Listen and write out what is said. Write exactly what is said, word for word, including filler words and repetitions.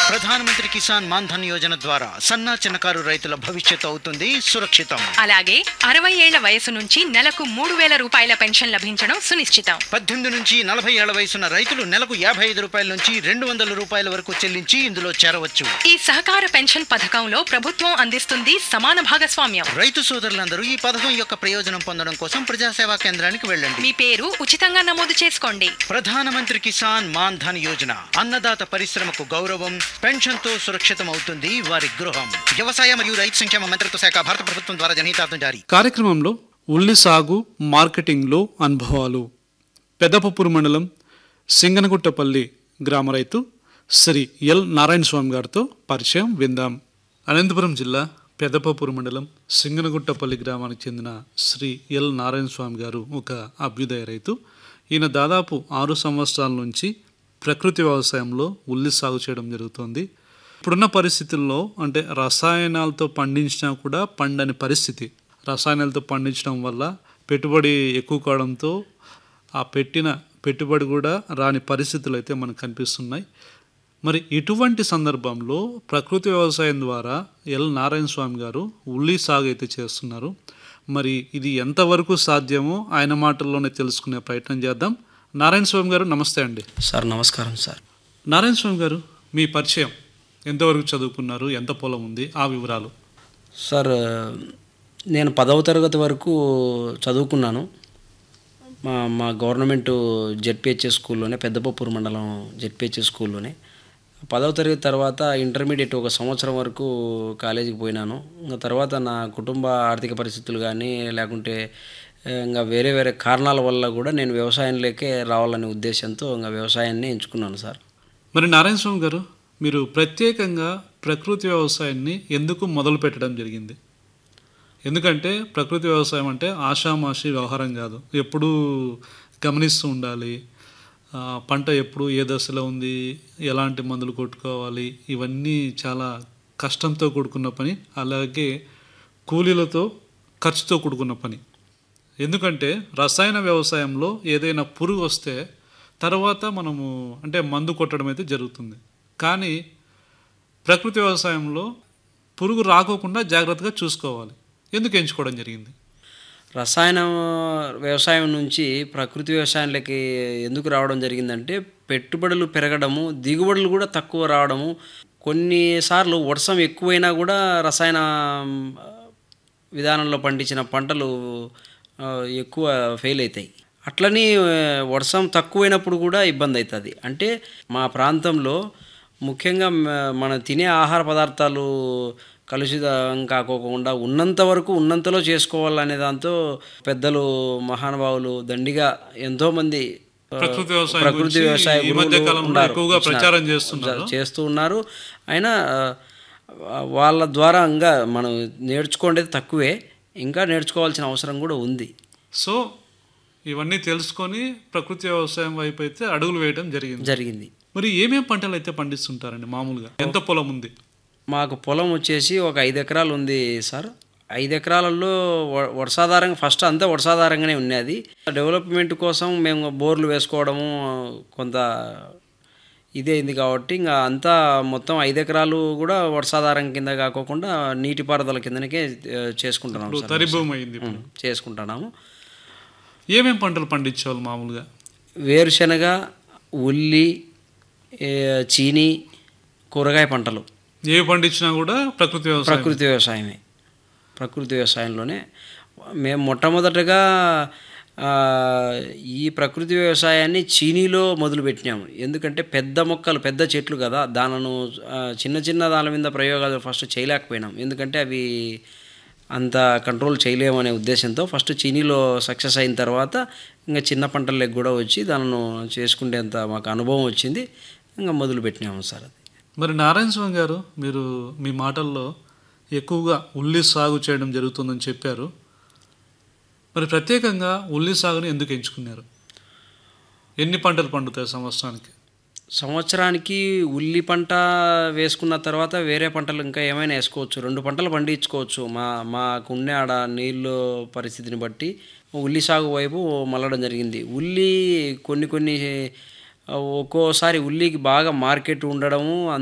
ప్రధానమంత్రి కిసాన్ మాన్ ధన్ యోజన ద్వారా సన్న చిన్నకారు రైతుల భవిష్యత్తు అవుతుంది సురక్షితం. అలాగే అరవై ఏళ్ల వయసు నుంచి నెలకు మూడు వేల రూపాయల పెన్షన్ లభించడం సునిశ్చితం. పద్దెనిమిది నుంచి నలభై ఏళ్ల వయసున్న రైతులు నెలకు యాభై ఐదు రూపాయల నుంచి రెండు వందల రూపాయల వరకు చెల్లించి ఇందులో చేరవచ్చు. ఈ సహకార పెన్షన్ పథకంలో ప్రభుత్వం అందిస్తుంది సమాన భాగస్వామ్యం. రైతు సోదరులందరూ ఈ పథకం యొక్క ప్రయోజనం పొందడం కోసం ప్రజాసేవా కేంద్రానికి వెళ్ళండి. మీ పేరు ఉచితంగా నమోదు చేసుకోండి. ప్రధానమంత్రి కిసాన్ మాన్ ధన్ యోజన అన్నదాత పరిశ్రమకు గౌరవం, పెన్షన్ తో సురక్షితం అవుతుంది వారి గృహం. వ్యవసాయ మరియు రైతు సంక్షేమ మంత్రిత్వ శాఖ, భారత ప్రభుత్వం ద్వారా జనహితార్థం జారీ. కార్యక్రమంలో ఉల్లి సాగు మార్కెటింగ్లో అనుభవాలు, పెద్దపప్పూరు మండలం సింగనగుట్టపల్లి గ్రామ రైతు శ్రీ ఎల్ నారాయణ స్వామి గారితో పరిచయం విందాం. అనంతపురం జిల్లా పెద్దపప్పూరు మండలం సింగనగుట్టపల్లి గ్రామానికి చెందిన శ్రీ ఎల్ నారాయణ స్వామి గారు ఒక అభ్యుదయ రైతు. ఈయన దాదాపు ఆరు సంవత్సరాల నుంచి ప్రకృతి వ్యవసాయంలో ఉల్లి సాగు చేయడం జరుగుతుంది. ఇప్పుడున్న పరిస్థితుల్లో అంటే రసాయనాలతో పండించినా కూడా పండని పరిస్థితి. రసాయనాలతో పండించడం వల్ల పెట్టుబడి ఎక్కువ కావడంతో ఆ పెట్టిన పెట్టుబడి కూడా రాని పరిస్థితులు అయితే మనకు కనిపిస్తున్నాయి. మరి ఇటువంటి సందర్భంలో ప్రకృతి వ్యవసాయం ద్వారా ఎల్ నారాయణ స్వామి గారు ఉల్లి సాగు అయితే చేస్తున్నారు. మరి ఇది ఎంతవరకు సాధ్యమో ఆయన మాటల్లోనే తెలుసుకునే ప్రయత్నం చేద్దాం. నారాయణ స్వామి గారు నమస్తే అండి. సార్ నమస్కారం సార్. నారాయణ స్వామి గారు, మీ పరిచయం, ఎంతవరకు చదువుకున్నారు, ఎంత పొలం ఉంది, ఆ వివరాలు. సార్ నేను పదవ తరగతి వరకు చదువుకున్నాను. మా మా గవర్నమెంట్ జెడ్పిహెచ్ఎస్ స్కూల్లోనే, పెద్దపప్పూరు మండలం జెడ్పిహెచ్ఎస్ స్కూల్లోనే. పదవ తరగతి తర్వాత ఇంటర్మీడియట్ ఒక సంవత్సరం వరకు కాలేజీకి పోయినాను. ఇంకా తర్వాత నా కుటుంబ ఆర్థిక పరిస్థితులు కానీ లేకుంటే ఇంకా వేరే వేరే కారణాల వల్ల కూడా నేను వ్యవసాయంలోకే రావాలనే ఉద్దేశంతో ఇంకా వ్యవసాయాన్ని ఎంచుకున్నాను సార్. మరి నారాయణ స్వామి గారు, మీరు ప్రత్యేకంగా ప్రకృతి వ్యవసాయాన్ని ఎందుకు మొదలు పెట్టడం జరిగింది? ఎందుకంటే ప్రకృతి వ్యవసాయం అంటే ఆషామాషి వ్యవహారం కాదు. ఎప్పుడూ గమనిస్తూ ఉండాలి. పంట ఎప్పుడు ఏ దశలో ఉంది, ఎలాంటి మందులు కొట్టుకోవాలి, ఇవన్నీ చాలా కష్టంతో కూడుకున్న పని. అలాగే కూలీలతో ఖర్చుతో కూడుకున్న పని. ఎందుకంటే రసాయన వ్యవసాయంలో ఏదైనా పురుగు వస్తే తర్వాత మనము అంటే మందు కొట్టడం అయితే జరుగుతుంది. కానీ ప్రకృతి వ్యవసాయంలో పురుగు రాకోకుండా జాగ్రత్తగా చూసుకోవాలి. ఎందుకు ఎంచుకోవడం జరిగింది? రసాయన వ్యవసాయం నుంచి ప్రకృతి వ్యవసాయంలోకి ఎందుకు రావడం జరిగిందంటే పెట్టుబడులు పెరగడము, దిగుబడులు కూడా తక్కువ రావడము. కొన్నిసార్లు వర్షం ఎక్కువైనా కూడా రసాయన విధానంలో పండించిన పంటలు ఎక్కువ ఫెయిల్ అవుతాయి. అట్లని వర్షం తక్కువైనప్పుడు కూడా ఇబ్బంది అవుతుంది. అంటే మా ప్రాంతంలో ముఖ్యంగా మనం తినే ఆహార పదార్థాలు కలుషితం కాకోకుండా ఉన్నంత వరకు ఉన్నంతలో చేసుకోవాలనే దాంతో పెద్దలు మహానుభావులు దండిగా ఎంతోమంది ప్రకృతి వ్యవసాయ చేస్తూ ఉన్నారు. అయినా వాళ్ళ ద్వారా ఇంకా మనం నేర్చుకోండేది తక్కువే, ఇంకా నేర్చుకోవాల్సిన అవసరం కూడా ఉంది. సో ఇవన్నీ తెలుసుకొని ప్రకృతి వ్యవసాయం వైపు అయితే అడుగులు వేయడం జరిగింది జరిగింది మరి ఏమేమి పంటలు అయితే పండిస్తుంటారండి మామూలుగా? ఎంత పొలం ఉంది? మాకు పొలం వచ్చేసి ఒక ఐదు ఎకరాలు ఉంది సార్. ఐదు ఎకరాలలో వర్షాధారంగా ఫస్ట్ అంతా వర్షాధారంగానే ఉన్నది. డెవలప్మెంట్ కోసం మేము బోర్లు వేసుకోవడము కొంత ఇదే అయింది కాబట్టి ఇంకా అంతా మొత్తం ఐదు ఎకరాలు కూడా వర్షాధారం కింద కాకోకుండా నీటిపారుదల కిందకే చేసుకుంటున్నాము సార్. చేసుకుంటున్నాము. ఏమేమి పంటలు పండించేవాళ్ళు మామూలుగా? వేరుశనగ, ఉల్లి, చీని, కూరగాయ పంటలు ఏవి పండించినా కూడా ప్రకృతి వ్యవసాయం ప్రకృతి వ్యవసాయమే ప్రకృతి వ్యవసాయంలోనే మేము మొట్టమొదటగా ఈ ప్రకృతి వ్యవసాయాన్ని చీనీలో మొదలుపెట్టినాము. ఎందుకంటే పెద్ద మొక్కలు పెద్ద చెట్లు కదా, దానిను చిన్న చిన్న దాని మీద ప్రయోగాలు ఫస్ట్ చేయలేకపోయినాం. ఎందుకంటే అవి అంత కంట్రోల్ చేయలేమనే ఉద్దేశంతో ఫస్ట్ చీనీలో సక్సెస్ అయిన తర్వాత ఇంకా చిన్న పంటలకు కూడా వచ్చి దానిను చేసుకునేంత మాకు అనుభవం వచ్చింది. ఇంకా మొదలుపెట్టినాము సార్. అది మరి నారాయణ స్వామి గారు, మీరు మీ మాటల్లో ఎక్కువగా ఉల్లి సాగు చేయడం జరుగుతుందని చెప్పారు. మరి ప్రత్యేకంగా ఉల్లి సాగుని ఎందుకు ఎంచుకున్నారు? ఎన్ని పంటలు పండుతాయి సంవత్సరానికి? సంవత్సరానికి ఉల్లి పంట వేసుకున్న తర్వాత వేరే పంటలు ఇంకా ఏమైనా వేసుకోవచ్చు. రెండు పంటలు పండించుకోవచ్చు. మా మాకున్నే ఆడ నీళ్ళు పరిస్థితిని బట్టి ఉల్లి సాగు వైపు మళ్ళడం జరిగింది. ఉల్లి కొన్ని కొన్ని ఒక్కోసారి ఉల్లికి బాగా మార్కెట్ ఉండడము